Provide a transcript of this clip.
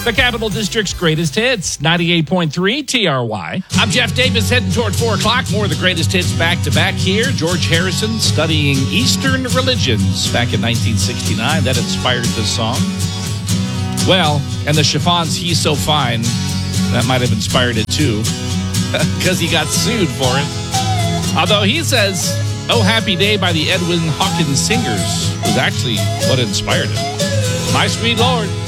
The Capital District's greatest hits, 98.3 TRY. I'm Jeff Davis, heading toward 4 o'clock. More of the greatest hits back to back here. George Harrison studying Eastern religions back in 1969. That inspired this song. Well, and the Chiffons' He's So Fine, that might have inspired it too, because he got sued for it. Although he says, Oh Happy Day by the Edwin Hawkins Singers was actually what inspired it. My sweet Lord.